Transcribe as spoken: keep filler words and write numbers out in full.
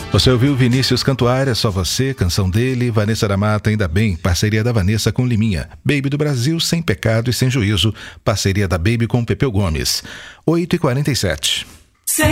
Você ouviu Vinícius Cantuária, Só Você, canção dele, Vanessa da Mata, Ainda Bem, parceria da Vanessa com Liminha, Baby do Brasil, Sem Pecado e Sem Juízo, parceria da Baby com Pepeu Gomes. oito e quarenta e sete.